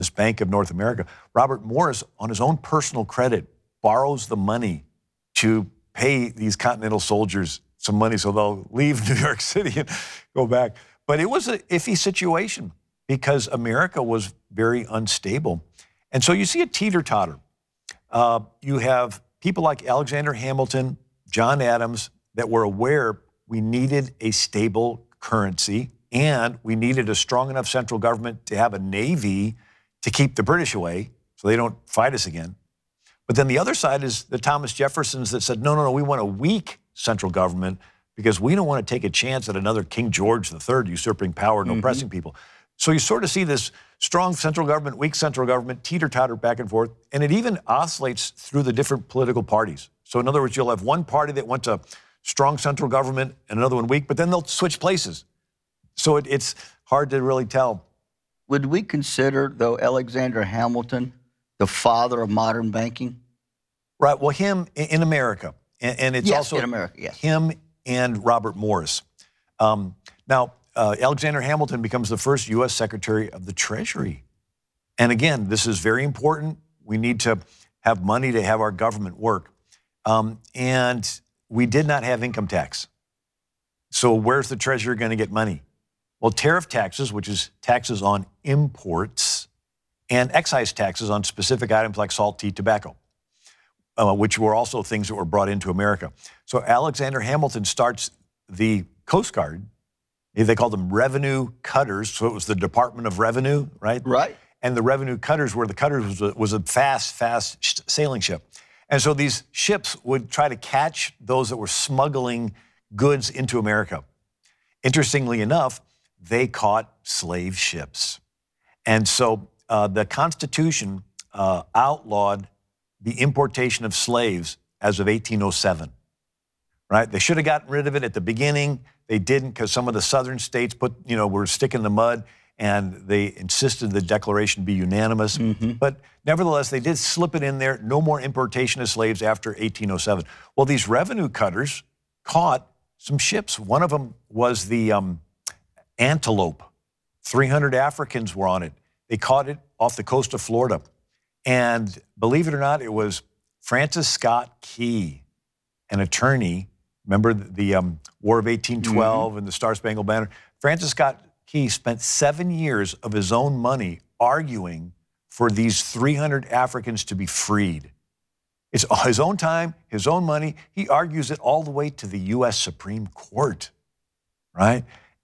Bank of North America. Robert Morris, on his own personal credit, borrows the money to pay these Continental soldiers some money so they'll leave New York City and go back. But it was an iffy situation because America was very unstable. And so you see a teeter-totter. You have people like Alexander Hamilton, John Adams, that were aware we needed a stable currency and we needed a strong enough central government to have a navy to keep the British away so they don't fight us again. But then the other side is the Thomas Jeffersons that said, no, we want a weak central government because we don't want to take a chance at another King George III usurping power and oppressing people. So you sort of see this strong central government, weak central government, teeter-totter back and forth, and it even oscillates through the different political parties. So in other words, you'll have one party that wants a strong central government and another one weak, but then they'll switch places. So it's hard to really tell. Would we consider, though, Alexander Hamilton the father of modern banking? Right. Well, him in America, and it's also in America, yes. Him and Robert Morris. Now, Alexander Hamilton becomes the first U.S. Secretary of the Treasury. And again, this is very important. We need to have money to have our government work. And we did not have income tax. So where's the Treasury going to get money? Well, tariff taxes, which is taxes on imports, and excise taxes on specific items like salt, tea, tobacco, which were also things that were brought into America. So Alexander Hamilton starts the Coast Guard. They called them revenue cutters, so it was the Department of Revenue, right? Right. And the revenue cutters was a fast sailing ship. And so these ships would try to catch those that were smuggling goods into America. Interestingly enough, they caught slave ships. And so the Constitution outlawed the importation of slaves as of 1807, right? They should have gotten rid of it at the beginning. They didn't because some of the southern states were sticking in the mud and they insisted the declaration be unanimous. But nevertheless, they did slip it in there. No more importation of slaves after 1807. Well, these revenue cutters caught some ships. One of them was the Antelope. 300 Africans were on it. They caught it off the coast of Florida. And believe it or not, it was Francis Scott Key, an attorney. Remember the War of 1812 and the Star-Spangled Banner? Francis Scott Key spent 7 years of his own money arguing for these 300 Africans to be freed. It's his own time, his own money. He argues it all the way to the U.S. Supreme Court, right?